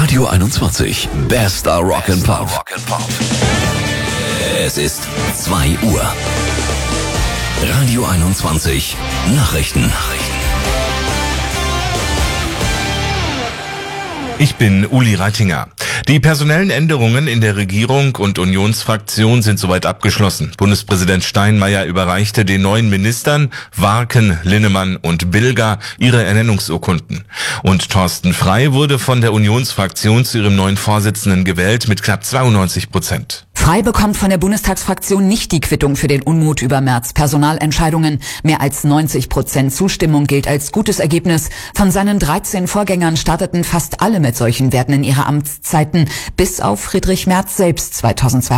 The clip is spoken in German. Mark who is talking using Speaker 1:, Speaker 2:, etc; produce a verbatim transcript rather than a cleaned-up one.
Speaker 1: Radio einundzwanzig. Bester Rock and Pop. Es ist zwei Uhr. Radio einundzwanzig. Nachrichten.
Speaker 2: Ich bin Uli Reitinger. Die personellen Änderungen in der Regierung und Unionsfraktion sind soweit abgeschlossen. Bundespräsident Steinmeier überreichte den neuen Ministern Warken, Linnemann und Bilger ihre Ernennungsurkunden. Und Thorsten Frey wurde von der Unionsfraktion zu ihrem neuen Vorsitzenden gewählt mit knapp zweiundneunzig Prozent.
Speaker 3: Frey bekommt von der Bundestagsfraktion nicht die Quittung für den Unmut über Merz' Personalentscheidungen. Mehr als neunzig Prozent Zustimmung gilt als gutes Ergebnis. Von seinen dreizehn Vorgängern starteten fast alle mit solchen Werten in ihre Amtszeiten, bis auf Friedrich Merz selbst zweitausendzwei.